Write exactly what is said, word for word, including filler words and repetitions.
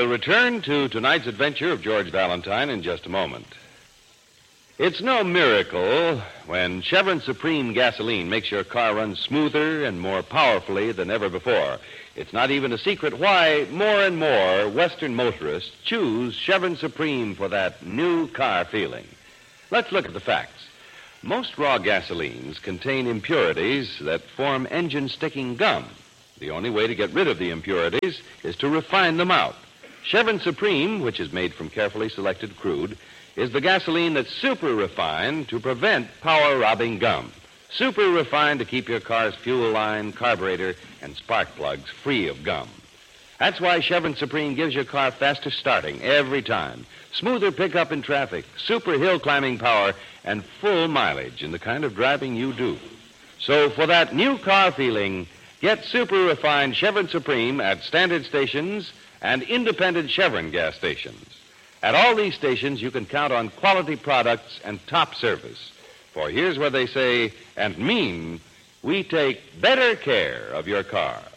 We'll return to tonight's adventure of George Valentine in just a moment. It's no miracle when Chevron Supreme gasoline makes your car run smoother and more powerfully than ever before. It's not even a secret why more and more Western motorists choose Chevron Supreme for that new car feeling. Let's look at the facts. Most raw gasolines contain impurities that form engine-sticking gum. The only way to get rid of the impurities is to refine them out. Chevron Supreme, which is made from carefully selected crude, is the gasoline that's super refined to prevent power-robbing gum. Super refined to keep your car's fuel line, carburetor, and spark plugs free of gum. That's why Chevron Supreme gives your car faster starting every time, smoother pickup in traffic, super hill climbing power, and full mileage in the kind of driving you do. So for that new car feeling, get super refined Chevron Supreme at standard stations and independent Chevron gas stations. At all these stations, you can count on quality products and top service. For here's where they say and mean, we take better care of your car.